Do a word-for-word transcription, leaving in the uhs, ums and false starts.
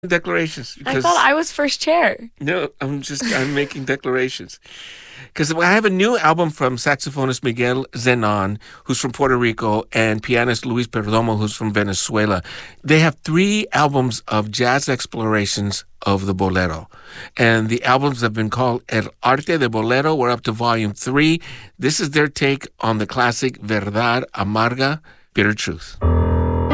declarations I because thought I was first chair. no, I'm just I'm making declarations because I have a new album from saxophonist Miguel Zenon, who's from Puerto Rico, and pianist Luis Perdomo, who's from Venezuela. They have three albums of jazz explorations of the bolero, and the albums have been called El Arte de Bolero. We're up to volume three. This is their take on the classic Verdad Amarga, Bitter Truth.